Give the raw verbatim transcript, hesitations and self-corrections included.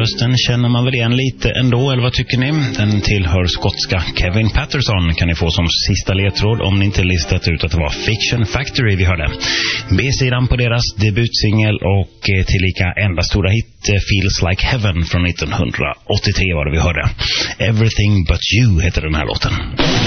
rösten känner man väl igen lite ändå, eller vad tycker ni? Den tillhör skotska Kevin Patterson, kan ni få som sista ledtråd om ni inte listat ut att det var Fiction Factory vi hörde. B-sidan på deras debutsingel och tillika enda stora hit Feels Like Heaven från nittonhundraåttiotre var det vi hörde. Everything But You heter den här låten.